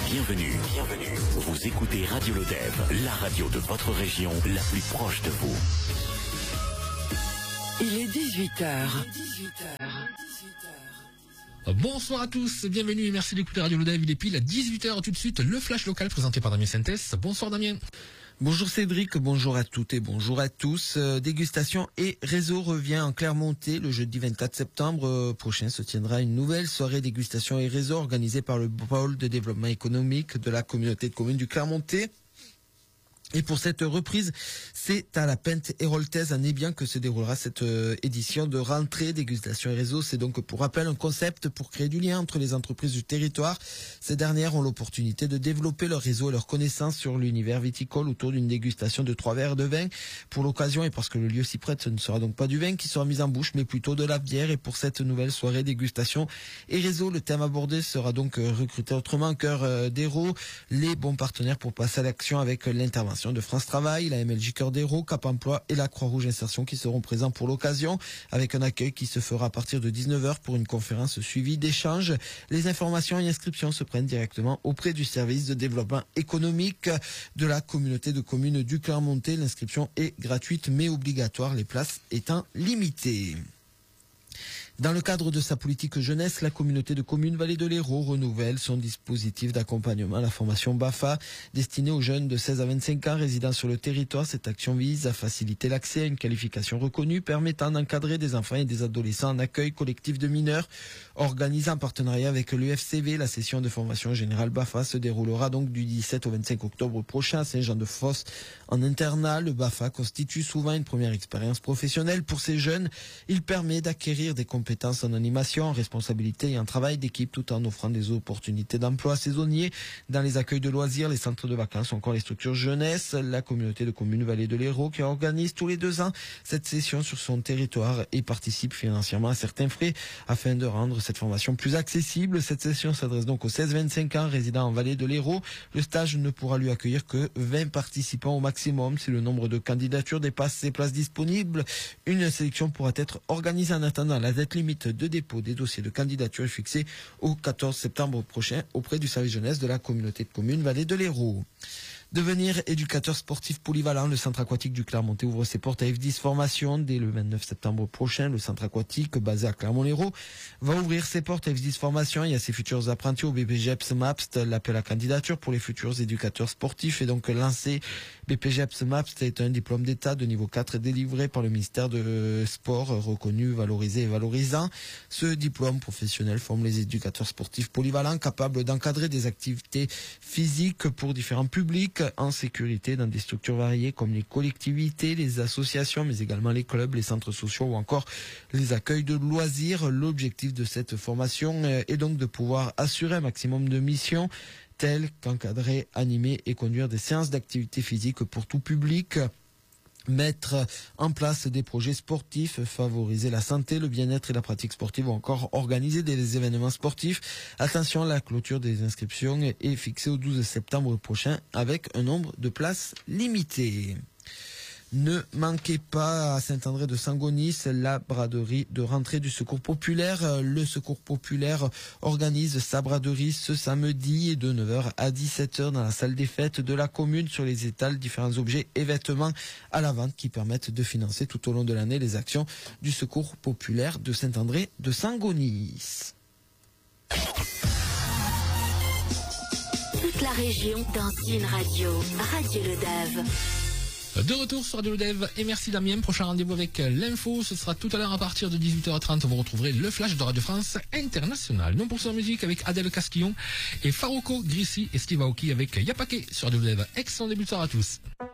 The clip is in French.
Bienvenue. Vous écoutez Radio Lodève, la radio de votre région, la plus proche de vous. Il est 18h. Bonsoir à tous, bienvenue et merci d'écouter Radio Lodève. Il est pile à 18h tout de suite, le flash local présenté par Damien Sintès. Bonsoir Damien. Bonjour Cédric, bonjour à toutes et bonjour à tous. Dégustation et réseau revient en Clermontais. Le jeudi 24 septembre prochain se tiendra une nouvelle soirée dégustation et réseau organisée par le pôle de développement économique de la communauté de communes du Clermontais. Et pour cette reprise, c'est à la Pinte Héroltaise à Nébian que se déroulera cette édition de rentrée dégustation et réseau. C'est donc pour rappel un concept pour créer du lien entre les entreprises du territoire. Ces dernières ont l'opportunité de développer leur réseau et leurs connaissances sur l'univers viticole autour d'une dégustation de 3 verres de vin. Pour l'occasion et parce que le lieu s'y prête, ce ne sera donc pas du vin qui sera mis en bouche, mais plutôt de la bière. Et pour cette nouvelle soirée dégustation et réseau, le thème abordé sera donc recruter autrement cœur d'héros, les bons partenaires pour passer à l'action avec l'intervention de France Travail, la MLJ Cœur d'Héros, Cap Emploi et la Croix-Rouge Insertion qui seront présents pour l'occasion, avec un accueil qui se fera à partir de 19h pour une conférence suivie d'échanges. Les informations et inscriptions se prennent directement auprès du service de développement économique de la communauté de communes du Clermontais. L'inscription est gratuite mais obligatoire, les places étant limitées. Dans le cadre de sa politique jeunesse, la communauté de communes Vallée de l'Hérault renouvelle son dispositif d'accompagnement à la formation BAFA destinée aux jeunes de 16 à 25 ans résidant sur le territoire. Cette action vise à faciliter l'accès à une qualification reconnue permettant d'encadrer des enfants et des adolescents en accueil collectif de mineurs. Organisée en partenariat avec l'UFCV, la session de formation générale BAFA se déroulera donc du 17 au 25 octobre prochain à Saint-Jean-de-Fosse en internat. Le BAFA constitue souvent une première expérience professionnelle pour ces jeunes. Il permet d'acquérir des compétences en animation, en responsabilité et en travail d'équipe tout en offrant des opportunités d'emploi saisonniers dans les accueils de loisirs, les centres de vacances ou encore les structures jeunesse. La communauté de communes Vallée de l'Hérault qui organise tous les 2 ans cette session sur son territoire et participe financièrement à certains frais afin de rendre cette formation plus accessible. Cette session s'adresse donc aux 16-25 ans résidant en Vallée de l'Hérault. Le stage ne pourra lui accueillir que 20 participants au maximum. Si le nombre de candidatures dépasse ces places disponibles, une sélection pourra être organisée. En attendant, la date limite de dépôt des dossiers de candidature est fixée au 14 septembre prochain auprès du service jeunesse de la communauté de communes Vallée de l'Hérault. Devenir éducateur sportif polyvalent, le centre aquatique du Clermontais ouvre ses portes à F10 Formation dès le 29 septembre prochain. Le centre aquatique basé à Clermont-Lérault va ouvrir ses portes à F10 Formation et à ses futurs apprentis au BPGEPS MAPST. L'appel à candidature pour les futurs éducateurs sportifs est donc lancé. BPGEPS MAPST est un diplôme d'état de niveau 4 délivré par le ministère de Sport, reconnu, valorisé et valorisant. Ce diplôme professionnel forme les éducateurs sportifs polyvalents capables d'encadrer des activités physiques pour différents publics en sécurité dans des structures variées comme les collectivités, les associations, mais également les clubs, les centres sociaux ou encore les accueils de loisirs. L'objectif de cette formation est donc de pouvoir assurer un maximum de missions telles qu'encadrer, animer et conduire des séances d'activité physique pour tout public, mettre en place des projets sportifs, favoriser la santé, le bien-être et la pratique sportive ou encore organiser des événements sportifs. Attention, la clôture des inscriptions est fixée au 12 septembre prochain avec un nombre de places limité. Ne manquez pas à Saint-André de Sangonis la braderie de rentrée du Secours Populaire. Le Secours Populaire organise sa braderie ce samedi de 9h à 17h dans la salle des fêtes de la commune. Sur les étals, différents objets et vêtements à la vente qui permettent de financer tout au long de l'année les actions du Secours Populaire de Saint-André de Sangonis. Toute la région dans une radio. Radio Lodève. De retour sur Radio Lodève et merci Damien. Prochain rendez-vous avec l'info, ce sera tout à l'heure à partir de 18h30. Vous retrouverez le flash de Radio France Internationale. Non pour sa musique avec Adèle Casquillon et Farouko Grissi et Steve Aoki avec Yapake sur Radio Lodève. Excellent début de soirée à tous.